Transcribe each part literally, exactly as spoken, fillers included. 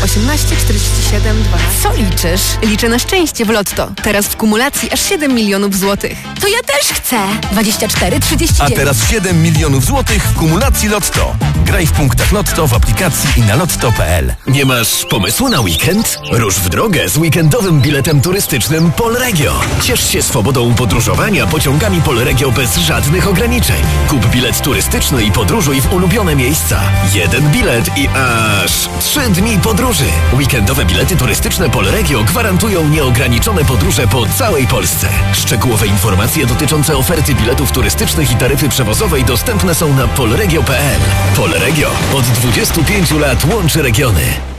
osiemnaście czterdzieści siedem dwa. Co liczysz? Liczę na szczęście w Lotto. Teraz w kumulacji aż siedem milionów złotych. To ja też chcę! dwadzieścia cztery trzydzieści dziewięć. A teraz siedem milionów złotych w kumulacji Lotto. Graj w punktach Lotto, w aplikacji i na lotto kropka p l. Nie masz pomysłu na weekend? Rusz w drogę z weekendowym biletem turystycznym Polregio. Ciesz się swobodą podróżowania pociągami Polregio bez żadnych ograniczeń. Kup bilet turystyczny i podróżuj w ulubione miejsca. Jeden bilet i aż trzy dni podróży. Weekendowe bilety turystyczne Polregio gwarantują nieograniczone podróże po całej Polsce. Szczegółowe informacje dotyczące oferty biletów turystycznych i taryfy przewozowej dostępne są na polregio kropka p l. Polregio od dwudziestu pięciu lat łączy regiony.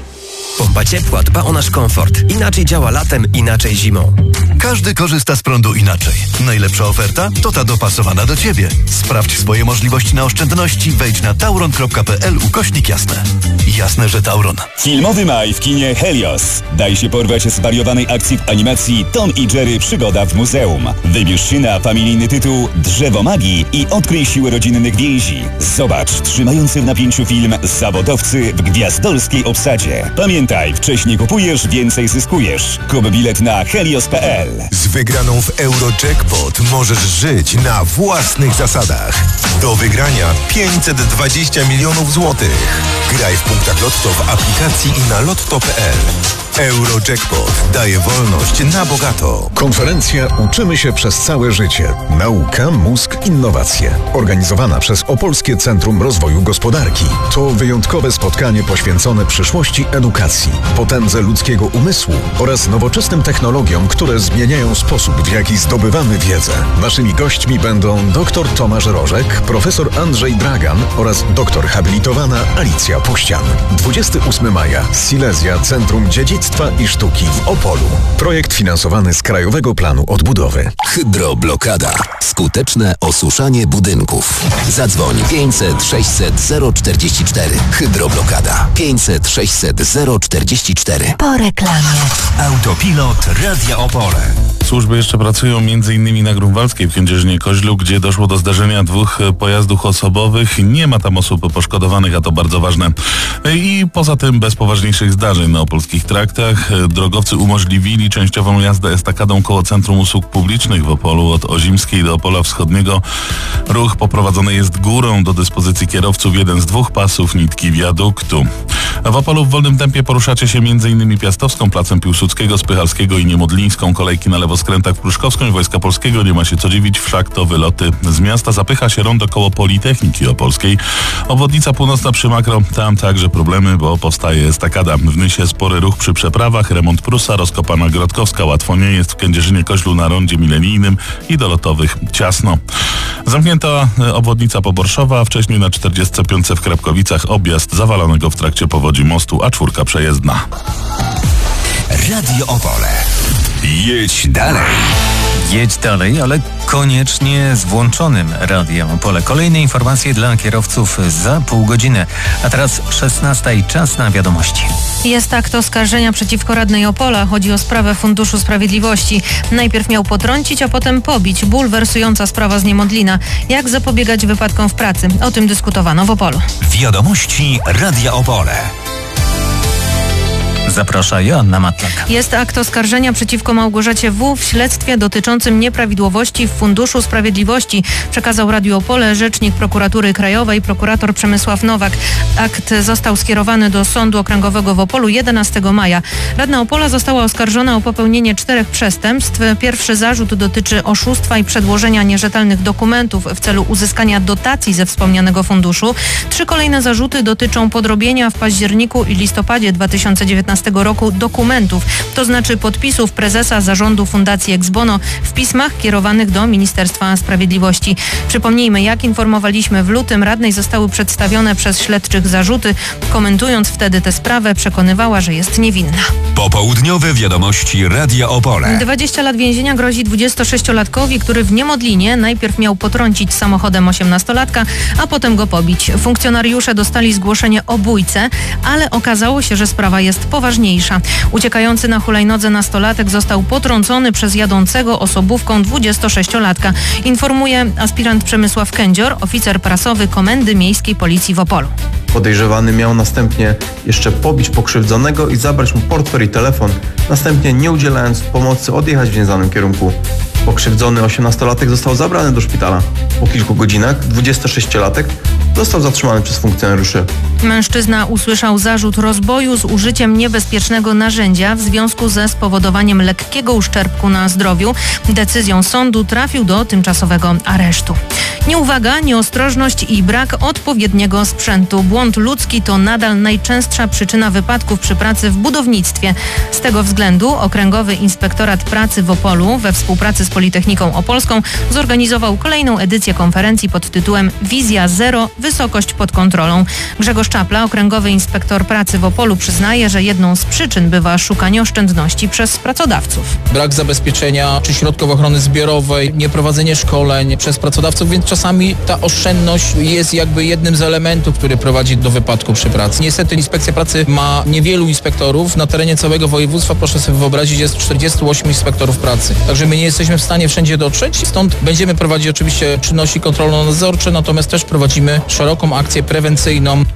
Pompa ciepła dba o nasz komfort. Inaczej działa latem, inaczej zimą. Każdy korzysta z prądu inaczej. Najlepsza oferta to ta dopasowana do Ciebie. Sprawdź swoje możliwości na oszczędności. Wejdź na tauron kropka p l ukośnik jasne. Jasne, że Tauron. Filmowy maj w kinie Helios. Daj się porwać zwariowanej akcji w animacji Tom i Jerry Przygoda w muzeum. Wybierz się na familijny tytuł Drzewo Magii i odkryj siłę rodzinnych więzi. Zobacz trzymający w napięciu film Zawodowcy w gwiazdorskiej obsadzie. Pamiętaj, wcześniej kupujesz, więcej zyskujesz. Kup bilet na helios kropka p l. Z wygraną w Eurojackpot możesz żyć na własnych zasadach. Do wygrania pięćset dwadzieścia milionów złotych. Graj w punktach Lotto w aplikacji i na lotto kropka p l. Eurojackpot daje wolność na bogato. Konferencja Uczymy się przez całe życie. Nauka, mózg, innowacje. Organizowana przez Opolskie Centrum Rozwoju Gospodarki. To wyjątkowe spotkanie poświęcone przyszłości edukacji, potędze ludzkiego umysłu oraz nowoczesnym technologiom, które zmieniają sposób, w jaki zdobywamy wiedzę. Naszymi gośćmi będą dr Tomasz Rożek, profesor Andrzej Dragan oraz doktor habilitowana Alicja Puścian. dwudziestego ósmego maja. Silesia Centrum Dziedzictwa i Sztuki w Opolu. Projekt finansowany z Krajowego Planu Odbudowy. Hydroblokada. Skuteczne osuszanie budynków. Zadzwoń pięćset sześćset zero czterdzieści cztery. Hydroblokada. pięćset sześćset zero czterdzieści cztery. Po reklamie. Autopilot Radia Opole. Służby jeszcze pracują między innymi na Grunwaldzkiej w Kędzierzynie-Koźlu, gdzie doszło do zdarzenia dwóch pojazdów osobowych. Nie ma tam osób poszkodowanych, a to bardzo ważne. I poza tym bez poważniejszych zdarzeń na opolskich traktach drogowcy umożliwili częściową jazdę estakadą koło Centrum Usług Publicznych w Opolu od Ozimskiej do Opola Wschodniego. Ruch poprowadzony jest górą, do dyspozycji kierowców jeden z dwóch pasów nitki wiaduktu. W Opolu w wolnym tempie poruszacie się między innymi Piastowską, Placem Piłsudskiego, Spychalskiego i Niemodlińską. Kolejki na lewoskrętach w Pruszkowską i Wojska Polskiego. Nie ma się co dziwić, wszak to wyloty z miasta. Zapycha się rondo koło Politechniki Opolskiej. Obwodnica północna przy Makro, tam także problemy, bo powstaje estakada. W Nysie spory ruch przy przeprawach, remont Prusa, rozkopana Grodkowska, łatwo nie jest. W Kędzierzynie-Koźlu na rondzie milenijnym i do lotowych ciasno. Zamknięta obwodnica Poborszowa, a wcześniej na czterdziestce piątce w Krapkowicach objazd zawalonego w trakcie powodzi mostu A cztery przejezdna. Radio Opole. Jedź dalej. Jedź dalej, ale koniecznie z włączonym Radiem Opole. Kolejne informacje dla kierowców za pół godziny. A teraz szesnasta i czas na wiadomości. Jest akt oskarżenia przeciwko radnej Opola. Chodzi o sprawę Funduszu Sprawiedliwości. Najpierw miał potrącić, a potem pobić. Bulwersująca sprawa z Niemodlina. Jak zapobiegać wypadkom w pracy? O tym dyskutowano w Opolu. Wiadomości Radia Opole. Zaprasza Joanna Matlak. Jest akt oskarżenia przeciwko Małgorzacie W. w śledztwie dotyczącym nieprawidłowości w Funduszu Sprawiedliwości. Przekazał Radiu Opole rzecznik Prokuratury Krajowej, prokurator Przemysław Nowak. Akt został skierowany do Sądu Okręgowego w Opolu jedenastego maja. Radna Opola została oskarżona o popełnienie czterech przestępstw. Pierwszy zarzut dotyczy oszustwa i przedłożenia nierzetelnych dokumentów w celu uzyskania dotacji ze wspomnianego funduszu. Trzy kolejne zarzuty dotyczą podrobienia w październiku i listopadzie dwa tysiące dziewiętnastego roku dokumentów, to znaczy podpisów prezesa zarządu Fundacji Ex Bono w pismach kierowanych do Ministerstwa Sprawiedliwości. Przypomnijmy, jak informowaliśmy w lutym, radnej zostały przedstawione przez śledczych zarzuty. Komentując wtedy tę sprawę, przekonywała, że jest niewinna. Popołudniowe wiadomości Radia Opole. dwadzieścia lat więzienia grozi dwudziestosześciolatkowi, który w Niemodlinie najpierw miał potrącić samochodem osiemnastolatka, a potem go pobić. Funkcjonariusze dostali zgłoszenie o bójce, ale okazało się, że sprawa jest poważna poważniejsza. Uciekający na hulajnodze nastolatek został potrącony przez jadącego osobówką dwudziestosześciolatka. Informuje aspirant Przemysław Kędzior, oficer prasowy Komendy Miejskiej Policji w Opolu. Podejrzewany miał następnie jeszcze pobić pokrzywdzonego i zabrać mu portfel i telefon, następnie nie udzielając pomocy odjechać w nieznanym kierunku. Pokrzywdzony osiemnastolatek został zabrany do szpitala. Po kilku godzinach dwudziestosześciolatek został zatrzymany przez funkcjonariuszy. Mężczyzna usłyszał zarzut rozboju z użyciem niebezpiecznego narzędzia w związku ze spowodowaniem lekkiego uszczerbku na zdrowiu. Decyzją sądu trafił do tymczasowego aresztu. Nieuwaga, nieostrożność i brak odpowiedniego sprzętu. Błąd ludzki to nadal najczęstsza przyczyna wypadków przy pracy w budownictwie. Z tego względu Okręgowy Inspektorat Pracy w Opolu we współpracy z Politechniką Opolską zorganizował kolejną edycję konferencji pod tytułem Wizja Zero – Wysokość pod kontrolą. Grzegorz Czapla, Okręgowy Inspektor Pracy w Opolu, przyznaje, że jedną z przyczyn bywa szukanie oszczędności przez pracodawców. Brak zabezpieczenia czy środków ochrony zbiorowej, nieprowadzenie szkoleń przez pracodawców, więc czasami ta oszczędność jest jakby jednym z elementów, który prowadzi do wypadku przy pracy. Niestety Inspekcja Pracy ma niewielu inspektorów. Na terenie całego województwa, proszę sobie wyobrazić, jest czterdziestu ośmiu inspektorów pracy. Także my nie jesteśmy w stanie wszędzie dotrzeć. Stąd będziemy prowadzić oczywiście czynności kontrolno-nadzorcze, natomiast też prowadzimy szeroką akcję prewencyjną.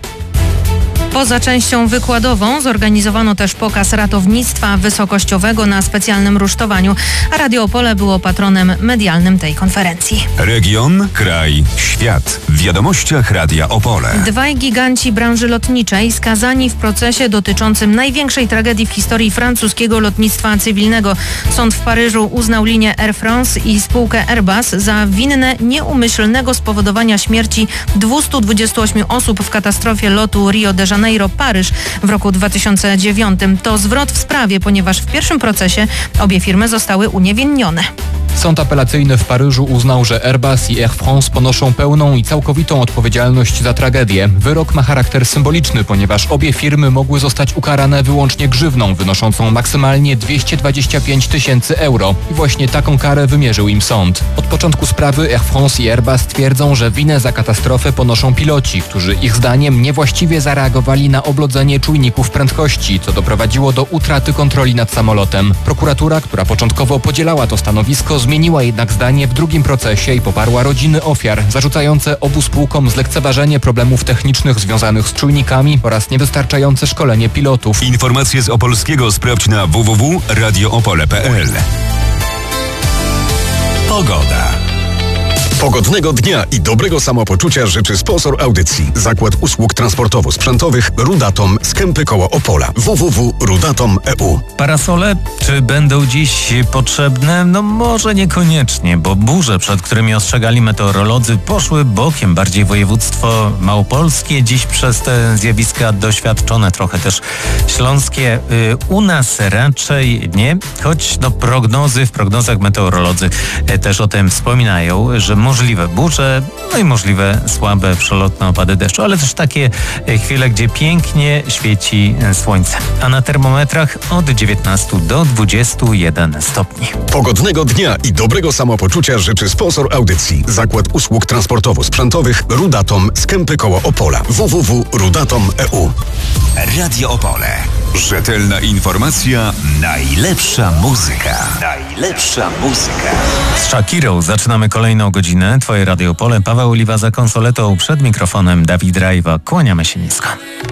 Poza częścią wykładową zorganizowano też pokaz ratownictwa wysokościowego na specjalnym rusztowaniu, a Radio Opole było patronem medialnym tej konferencji. Region, kraj, świat. W wiadomościach Radia Opole. Dwaj giganci branży lotniczej skazani w procesie dotyczącym największej tragedii w historii francuskiego lotnictwa cywilnego. Sąd w Paryżu uznał linię Air France i spółkę Airbus za winne nieumyślnego spowodowania śmierci dwustu dwudziestu ośmiu osób w katastrofie lotu Rio de Janeiro Paryż w roku dwa tysiące dziewiątym. To zwrot w sprawie, ponieważ w pierwszym procesie obie firmy zostały uniewinnione. Sąd apelacyjny w Paryżu uznał, że Airbus i Air France ponoszą pełną i całkowitą odpowiedzialność za tragedię. Wyrok ma charakter symboliczny, ponieważ obie firmy mogły zostać ukarane wyłącznie grzywną wynoszącą maksymalnie dwieście dwadzieścia pięć tysięcy euro. I właśnie taką karę wymierzył im sąd. Od początku sprawy Air France i Airbus twierdzą, że winę za katastrofę ponoszą piloci, którzy ich zdaniem niewłaściwie zareagowali na oblodzenie czujników prędkości, co doprowadziło do utraty kontroli nad samolotem. Prokuratura, która początkowo podzielała to stanowisko, zmieniła jednak zdanie w drugim procesie i poparła rodziny ofiar, zarzucające obu spółkom zlekceważenie problemów technicznych związanych z czujnikami oraz niewystarczające szkolenie pilotów. Informacje z Opolskiego sprawdź na w w w kropka radio opole kropka p l. Pogoda. Pogodnego dnia i dobrego samopoczucia życzy sponsor audycji. Zakład Usług Transportowo-Sprzętowych Rudatom z Kępy koło Opola. w w w kropka rudatom kropka e u. Parasole czy będą dziś potrzebne? No może niekoniecznie, bo burze, przed którymi ostrzegali meteorolodzy, poszły bokiem. Bardziej województwo małopolskie dziś przez te zjawiska doświadczone, trochę też śląskie. U nas raczej nie, choć no prognozy, w prognozach meteorolodzy też o tym wspominają, że możliwe burze, no i możliwe słabe, przelotne opady deszczu, ale też takie chwile, gdzie pięknie świeci słońce. A na termometrach od dziewiętnastu do dwudziestu jeden stopni. Pogodnego dnia i dobrego samopoczucia życzy sponsor audycji. Zakład Usług Transportowo-Sprzętowych Rudatom z Kępy koło Opola. w w w kropka rudatom kropka e u. Radio Opole. Rzetelna informacja, najlepsza muzyka. Najlepsza muzyka. Z Shakirą zaczynamy kolejną godzinę. Twoje Radio Opole. Paweł Oliwa za konsoletą, przed mikrofonem Dawid Rajwa. Kłaniamy się nisko.